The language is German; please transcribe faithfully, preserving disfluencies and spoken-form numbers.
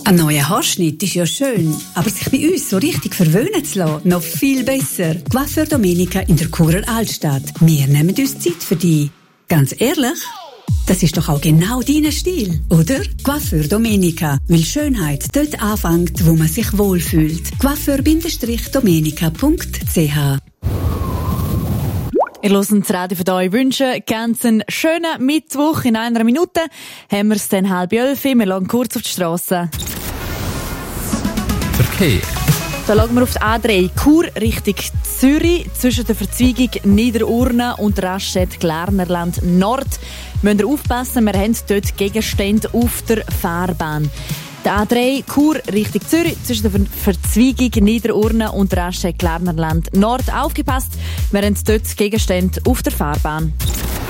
Ein neuer Haarschnitt ist ja schön, aber sich bei uns so richtig verwöhnen zu lassen, noch viel besser. Coiffeur Domenica in der Churer Altstadt. Wir nehmen uns Zeit für dich. Ganz ehrlich, das ist doch auch genau dein Stil, oder? Coiffeur Domenica, weil Schönheit dort anfängt, wo man sich wohlfühlt. coiffeur domenica punkt c h Ihr hört das Radio für euch wünschen. Ganz einen schönen Mittwoch. In einer Minute haben wir es dann halb elf. Wir schauen kurz auf die Strasse. Verkehr. Da schauen wir auf die A drei Chur Richtung Zürich. Zwischen der Verzweigung Niederurne und Raststätte Glarnerland Nord. Müsst ihr aufpassen, wir haben dort Gegenstände auf der Fahrbahn. Der A drei Chur Richtung Zürich, zwischen der Verzweigung Niederurne und Raststätte Glarnerland Nord. Aufgepasst, wir haben dort Gegenstände auf der Fahrbahn.